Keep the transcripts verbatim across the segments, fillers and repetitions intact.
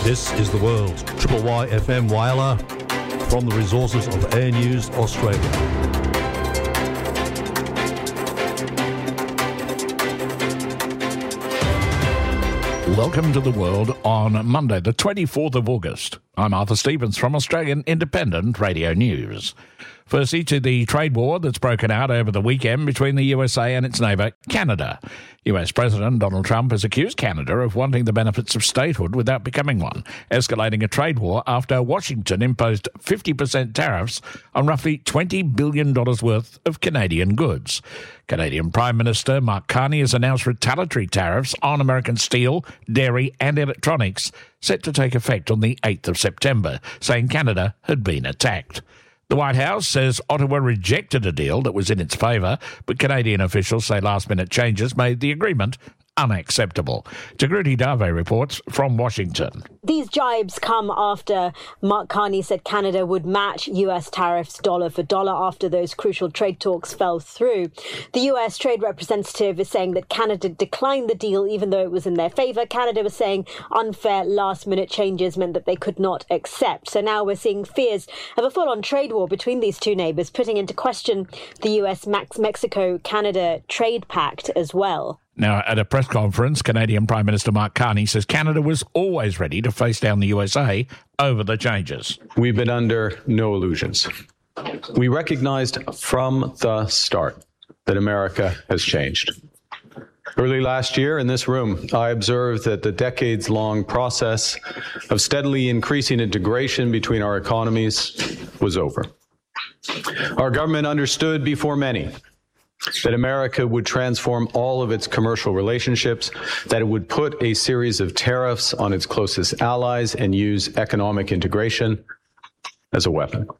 This is The World, Triple Y F M Whyalla, from the resources of Air News Australia. Welcome to The World on Monday, the twenty-fourth of August. I'm Arthur Stevens from Australian Independent Radio News. Firstly, to the trade war that's broken out over the weekend between the U S A and its neighbour, Canada. U S President Donald Trump has accused Canada of wanting the benefits of statehood without becoming one, escalating a trade war after Washington imposed fifty percent tariffs on roughly twenty billion dollars worth of Canadian goods. Canadian Prime Minister Mark Carney has announced retaliatory tariffs on American steel, dairy and electronics set to take effect on the eighth of September, saying Canada had been attacked. The White House says Ottawa rejected a deal that was in its favour, but Canadian officials say last-minute changes made the agreement unacceptable. Jagruti Dave reports from Washington. These jibes come after Mark Carney said Canada would match U S tariffs dollar for dollar after those crucial trade talks fell through. The U S trade representative is saying that Canada declined the deal even though it was in their favour. Canada was saying unfair last-minute changes meant that they could not accept. So now we're seeing fears of a full-on trade war between these two neighbours, putting into question the U S Mexico Canada trade pact as well. Now, at a press conference, Canadian Prime Minister Mark Carney says Canada was always ready to face down the U S A over the changes. We've been under no illusions. We recognized from the start that America has changed. Early last year in this room, I observed that the decades-long process of steadily increasing integration between our economies was over. Our government understood before many that America would transform all of its commercial relationships, that it would put a series of tariffs on its closest allies and use economic integration as a weapon.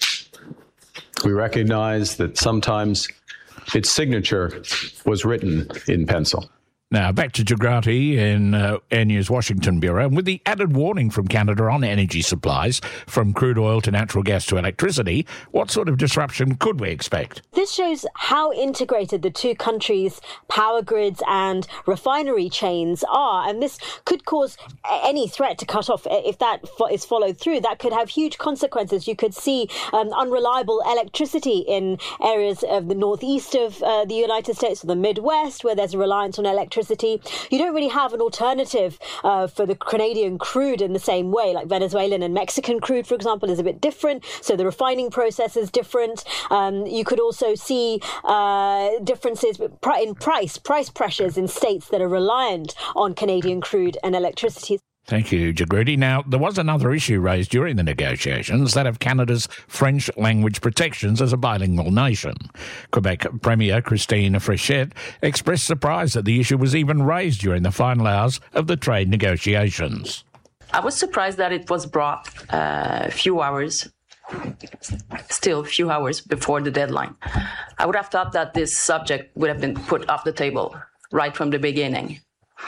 We recognize that sometimes its signature was written in pencil. Now, back to Jagruti in uh, Air News Washington Bureau. With the added warning from Canada on energy supplies, from crude oil to natural gas to electricity, what sort of disruption could we expect? This shows how integrated the two countries' power grids and refinery chains are, and this could cause any threat to cut off. If that is followed through, that could have huge consequences. You could see um, unreliable electricity in areas of the northeast of uh, the United States or the Midwest, where there's a reliance on electricity. You don't really have an alternative uh, for the Canadian crude in the same way, like Venezuelan and Mexican crude, for example, is a bit different. So the refining process is different. Um, you could also see uh, differences in price, price pressures in states that are reliant on Canadian crude and electricity. Thank you, Jagruti. Now, there was another issue raised during the negotiations, that of Canada's French language protections as a bilingual nation. Quebec Premier Christine Fréchette expressed surprise that the issue was even raised during the final hours of the trade negotiations. I was surprised that it was brought uh, a few hours, still a few hours before the deadline. I would have thought that this subject would have been put off the table right from the beginning.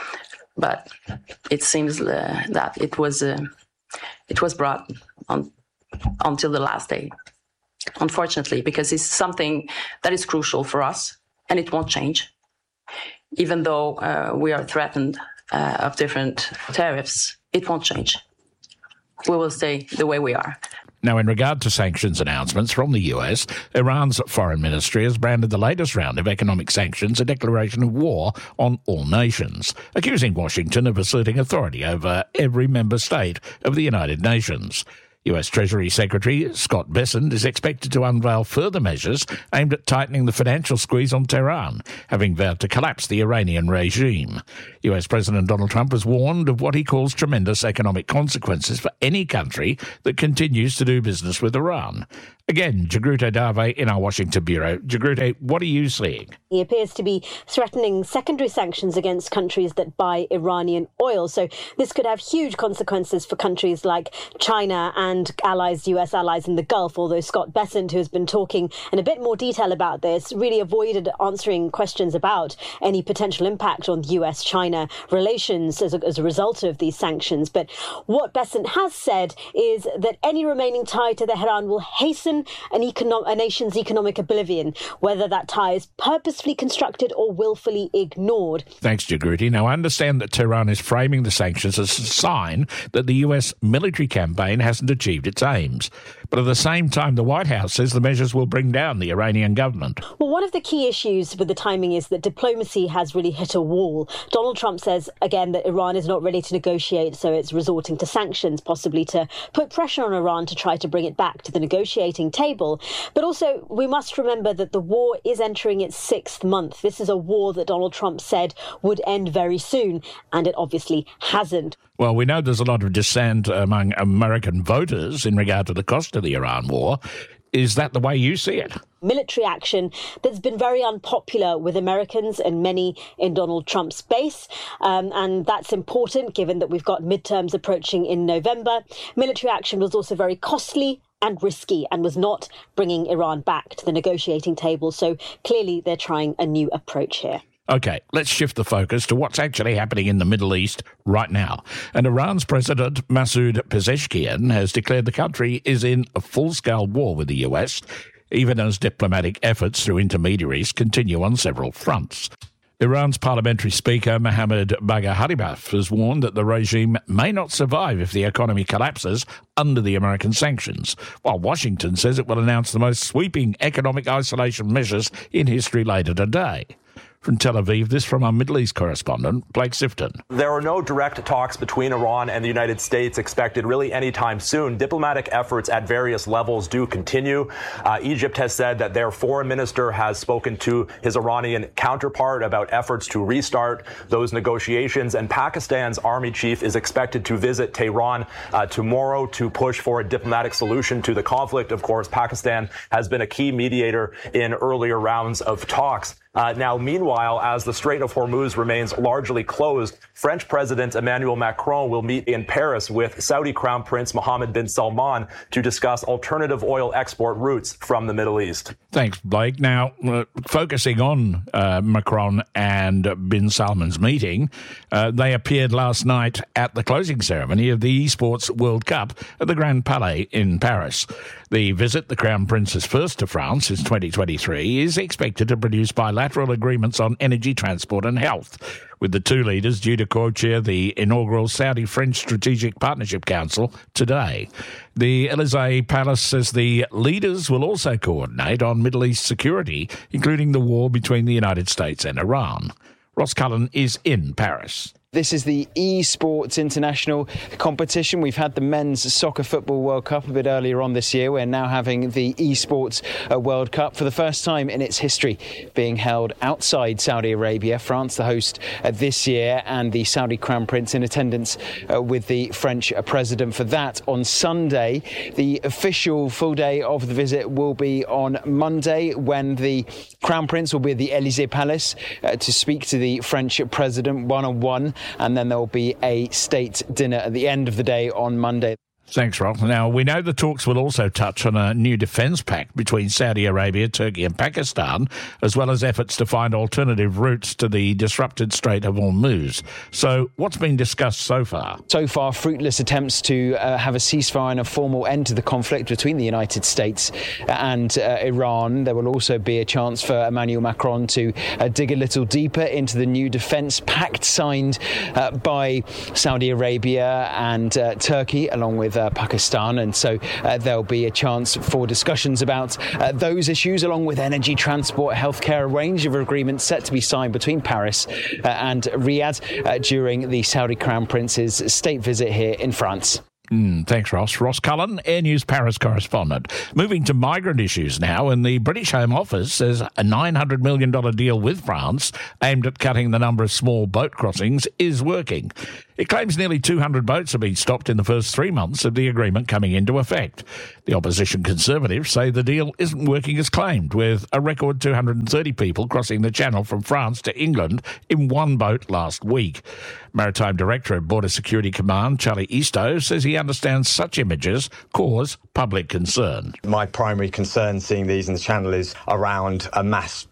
But it seems uh, that it was uh, it was brought on until the last day, unfortunately, because it's something that is crucial for us, and it won't change. Even though uh, we are threatened uh, of different tariffs, it won't change. We will stay the way we are. Now, in regard to sanctions announcements from the U S, Iran's foreign ministry has branded the latest round of economic sanctions a declaration of war on all nations, accusing Washington of asserting authority over every member state of the United Nations. U S Treasury Secretary Scott Bessent is expected to unveil further measures aimed at tightening the financial squeeze on Tehran, having vowed to collapse the Iranian regime. U S President Donald Trump has warned of what he calls tremendous economic consequences for any country that continues to do business with Iran. Again, Jagruti Dave in our Washington Bureau. Jagruti, what are you seeing? He appears to be threatening secondary sanctions against countries that buy Iranian oil. So this could have huge consequences for countries like China and allies, U S allies in the Gulf, although Scott Bessent, who has been talking in a bit more detail about this, really avoided answering questions about any potential impact on U S China relations as a, as a result of these sanctions. But what Bessent has said is that any remaining tie to Tehran will hasten often an econo- a nation's economic oblivion, whether that tie is purposefully constructed or willfully ignored. Thanks, Jagruti. Now, I understand that Tehran is framing the sanctions as a sign that the U S military campaign hasn't achieved its aims. But at the same time, the White House says the measures will bring down the Iranian government. Well, one of the key issues with the timing is that diplomacy has really hit a wall. Donald Trump says, again, that Iran is not ready to negotiate, so it's resorting to sanctions, possibly to put pressure on Iran to try to bring it back to the negotiating table. But also, we must remember that the war is entering its sixth month. This is a war that Donald Trump said would end very soon, and it obviously hasn't. Well, we know there's a lot of dissent among American voters in regard to the cost of the Iran war. Is that the way you see it? Military action that's been very unpopular with Americans and many in Donald Trump's base. Um, and that's important given that we've got midterms approaching in November. Military action was also very costly and risky and was not bringing Iran back to the negotiating table. So clearly they're trying a new approach here. OK, let's shift the focus to what's actually happening in the Middle East right now. And Iran's President Masoud Pezeshkian has declared the country is in a full-scale war with the U S, even as diplomatic efforts through intermediaries continue on several fronts. Iran's parliamentary speaker Mohammad Bagher Ghalibaf has warned that the regime may not survive if the economy collapses under the American sanctions, while Washington says it will announce the most sweeping economic isolation measures in history later today. From Tel Aviv, this from our Middle East correspondent, Blake Sifton. There are no direct talks between Iran and the United States expected really anytime soon. Diplomatic efforts at various levels do continue. Uh, Egypt has said that their foreign minister has spoken to his Iranian counterpart about efforts to restart those negotiations. And Pakistan's army chief is expected to visit Tehran uh, tomorrow to push for a diplomatic solution to the conflict. Of course, Pakistan has been a key mediator in earlier rounds of talks. Uh, now, meanwhile, as the Strait of Hormuz remains largely closed, French President Emmanuel Macron will meet in Paris with Saudi Crown Prince Mohammed bin Salman to discuss alternative oil export routes from the Middle East. Thanks, Blake. Now, uh, focusing on uh, Macron and bin Salman's meeting, uh, they appeared last night at the closing ceremony of the Esports World Cup at the Grand Palais in Paris. The visit, the Crown Prince's first to France since twenty twenty-three, is expected to produce bilateral agreements on energy, transport and health, with the two leaders due to co-chair the inaugural Saudi-French Strategic Partnership Council today. The Elysee Palace says the leaders will also coordinate on Middle East security, including the war between the United States and Iran. Ross Cullen is in Paris. This is the Esports International competition. We've had the Men's Soccer Football World Cup a bit earlier on this year. We're now having the Esports World Cup for the first time in its history, being held outside Saudi Arabia. France, the host uh, this year, and the Saudi Crown Prince in attendance uh, with the French president for that on Sunday. The official full day of the visit will be on Monday, when the Crown Prince will be at the Elysee Palace uh, to speak to the French president one-on-one. And then there will be a state dinner at the end of the day on Monday. Thanks, Ross. Now, we know the talks will also touch on a new defence pact between Saudi Arabia, Turkey and Pakistan, as well as efforts to find alternative routes to the disrupted Strait of Hormuz. So what's been discussed so far? So far, fruitless attempts to uh, have a ceasefire and a formal end to the conflict between the United States and uh, Iran. There will also be a chance for Emmanuel Macron to uh, dig a little deeper into the new defence pact signed uh, by Saudi Arabia and uh, Turkey, along with Uh, Pakistan, and so uh, there'll be a chance for discussions about uh, those issues, along with energy, transport, healthcare, a range of agreements set to be signed between Paris uh, and Riyadh uh, during the Saudi Crown Prince's state visit here in France. Mm, thanks, Ross. Ross Cullen, Air News Paris correspondent. Moving to migrant issues now, and the British Home Office says a nine hundred million dollars deal with France aimed at cutting the number of small boat crossings is working. It claims nearly two hundred boats have been stopped in the first three months of the agreement coming into effect. The opposition Conservatives say the deal isn't working as claimed, with a record two hundred thirty people crossing the Channel from France to England in one boat last week. Maritime Director at Border Security Command, Charlie Eastoe, says he understands such images cause public concern. My primary concern seeing these in the Channel is around a mass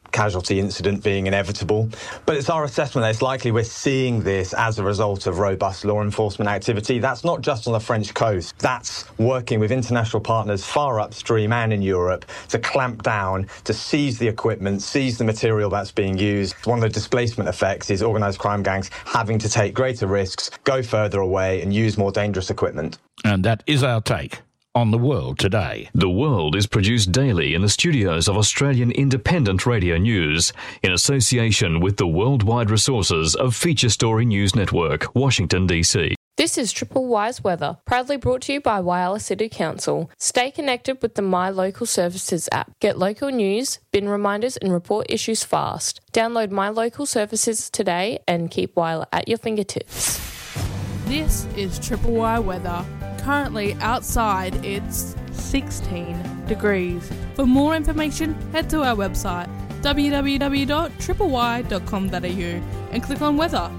casualty incident being inevitable. But it's our assessment that it's likely we're seeing this as a result of robust law enforcement activity. That's not just on the French coast. That's working with international partners far upstream and in Europe to clamp down, to seize the equipment, seize the material that's being used. One of the displacement effects is organised crime gangs having to take greater risks, go further away and use more dangerous equipment. And that is our take on The World today. The World is produced daily in the studios of Australian Independent Radio News in association with the worldwide resources of Feature Story News Network, Washington, D C. This is Triple Y's Weather, proudly brought to you by Whyalla City Council. Stay connected with the My Local Services app. Get local news, bin reminders and report issues fast. Download My Local Services today and keep Whyalla at your fingertips. This is Triple Y Weather. Currently outside it's sixteen degrees. For more information, head to our website w w w dot triple y dot com dot a u and click on weather.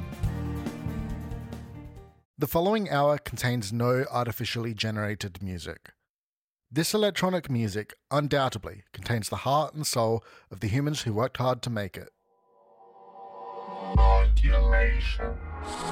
The following hour contains no artificially generated music. This electronic music undoubtedly contains the heart and soul of the humans who worked hard to make it. Modulation.